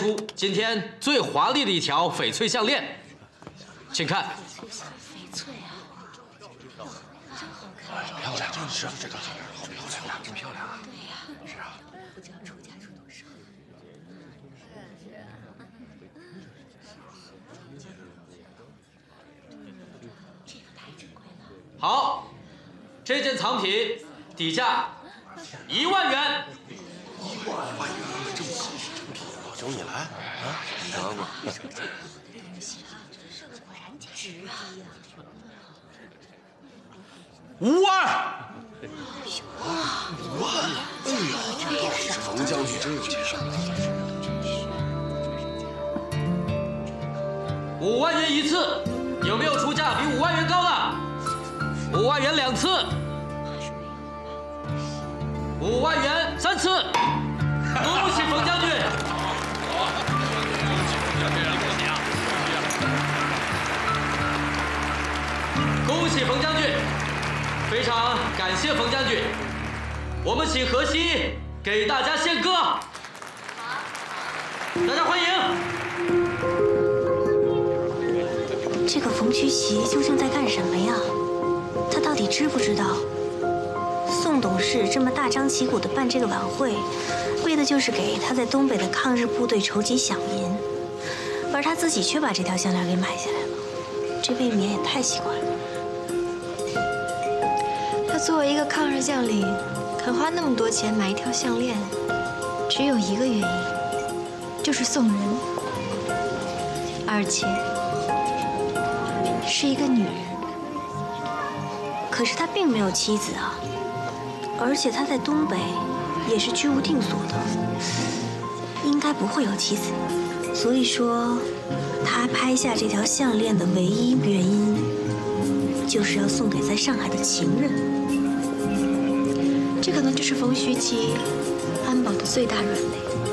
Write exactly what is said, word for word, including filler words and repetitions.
出今天最华丽的一条翡翠项链，请看。 翡翠啊，真好看， 漂亮，真是这个项链好漂亮，真漂亮啊！ 对呀， 是啊， 不知道出价出多少。这个太珍贵了。 好，这件藏品底价一万元。 一万元，这么高，真便宜！老九，你来啊，尝尝。 这东西啊，这个果然值啊！ 五万！ 哇，五万！哎呦，这倒是冯将军真有钱。 五万元一次，有没有出价比五万元高的？五万元两次。五万元三次。 恭喜冯将军！恭喜冯将军！非常感谢冯将军，我们请荷西给大家献歌，大家欢迎。 这个冯曲奇究竟在干什么呀？他到底知不知道？ 宋董事这么大张旗鼓地办这个晚会，为的就是给他在东北的抗日部队筹集饷银，而他自己却把这条项链给买下来了，这未免也太奇怪了。 他作为一个抗日将领，肯花那么多钱买一条项链，只有一个原因，就是送人，而且是一个女人。 可是他并没有妻子啊。 而且他在东北也是居无定所的，应该不会有妻子。所以说，他拍下这条项链的唯一原因，就是要送给在上海的情人。 这可能就是冯徐奇安保的最大软肋。